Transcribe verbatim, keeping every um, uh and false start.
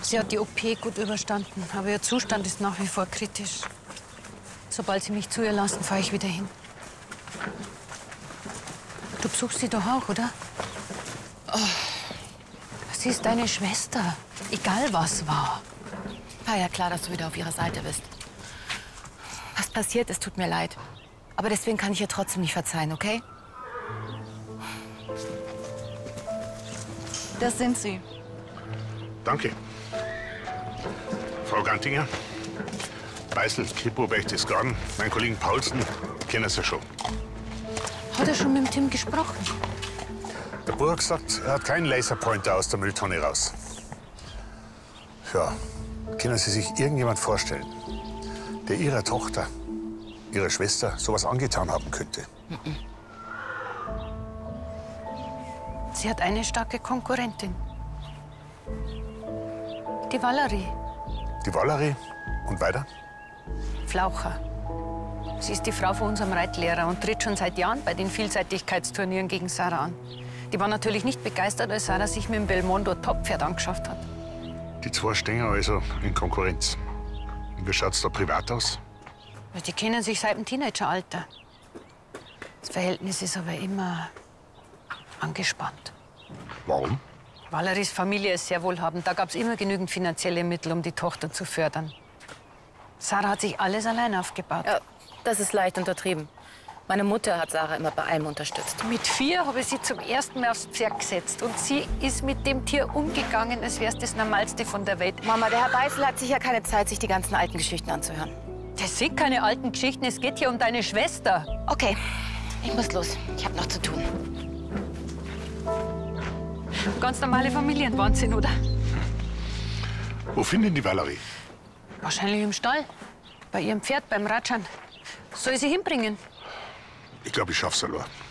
Sie hat die O P gut überstanden, aber ihr Zustand ist nach wie vor kritisch. Sobald Sie mich zu ihr lassen, fahre ich wieder hin. Du besuchst sie doch auch, oder? Oh. Sie ist deine Schwester, egal was war. War ja klar, dass du wieder auf ihrer Seite bist. Was passiert ist, tut mir leid. Aber deswegen kann ich ihr trotzdem nicht verzeihen, okay? Das sind sie. Danke. Frau Gantinger, Beißl, Kripo, Berchtesgaden, mein Kollegen Paulsen kennen Sie schon. Hat er schon mit dem Tim gesprochen? Der Bauer hat gesagt, er hat keinen Laserpointer aus der Mülltonne raus. Ja, können Sie sich irgendjemand vorstellen, der Ihrer Tochter, Ihrer Schwester sowas angetan haben könnte? Mhm. Sie hat eine starke Konkurrentin. Die Valerie. Die Valerie? Und weiter? Flaucher. Sie ist die Frau von unserem Reitlehrer und tritt schon seit Jahren bei den Vielseitigkeitsturnieren gegen Sarah an. Die war natürlich nicht begeistert, als Sarah sich mit dem Belmondo Top-Pferd angeschafft hat. Die zwei stehen also in Konkurrenz. Und wie schaut's da privat aus? Die kennen sich seit dem Teenageralter. Das Verhältnis ist aber immer angespannt. Warum? Valeries Familie ist sehr wohlhabend. Da gab es immer genügend finanzielle Mittel, um die Tochter zu fördern. Sarah hat sich alles allein aufgebaut. Ja, das ist leicht untertrieben. Meine Mutter hat Sarah immer bei allem unterstützt. Mit vier habe ich sie zum ersten Mal aufs Pferd gesetzt. Und sie ist mit dem Tier umgegangen, als wäre es das Normalste von der Welt. Mama, der Herr Beißl hat sicher keine Zeit, sich die ganzen alten Geschichten anzuhören. Das sind keine alten Geschichten, es geht hier um deine Schwester. Okay, ich muss los. Ich habe noch zu tun. Ganz normale Familienwahnsinn, oder? Wo finden die Valerie? Wahrscheinlich im Stall. Bei ihrem Pferd, beim Ratschan. Soll ich sie hinbringen? Ich glaube, ich schaff's allein.